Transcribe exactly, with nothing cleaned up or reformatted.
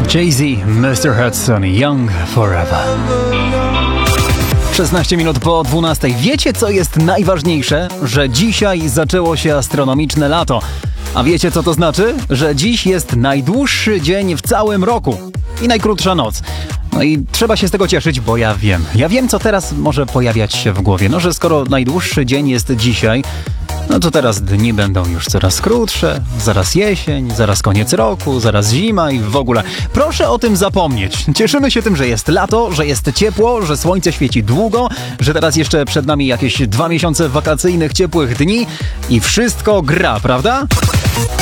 Jay-Z, mister Hudson, Young Forever. szesnaście minut po dwunastej. Wiecie, co jest najważniejsze? Że dzisiaj zaczęło się astronomiczne lato. A wiecie, co to znaczy? Że dziś jest najdłuższy dzień w całym roku i najkrótsza noc. No i trzeba się z tego cieszyć, bo ja wiem. Ja wiem, co teraz może pojawiać się w głowie. No, że skoro najdłuższy dzień jest dzisiaj, no to teraz dni będą już coraz krótsze, zaraz jesień, zaraz koniec roku, zaraz zima i w ogóle. Proszę o tym zapomnieć. Cieszymy się tym, że jest lato, że jest ciepło, że słońce świeci długo, że teraz jeszcze przed nami jakieś dwa miesiące wakacyjnych, ciepłych dni i wszystko gra, prawda?